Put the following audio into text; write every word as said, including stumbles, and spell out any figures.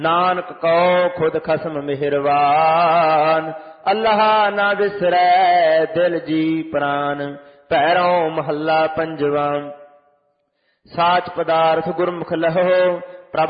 Nanak Q ਖੁਦ ਖਸਮ ਮਿਹਰਬਾਨ। ਅੱਲਾਹ ਨਾ ਵਿਸਰੈ ਦਿਲ ਜੀ ਪ੍ਰਾਨ। ਭੈਰੋਂ ਮਹੱਲਾ ਪੰਜਵਾ। ਸਾਚ ਪਦਾਰਥ ਗੁਰਮੁਖ ਲਹੋ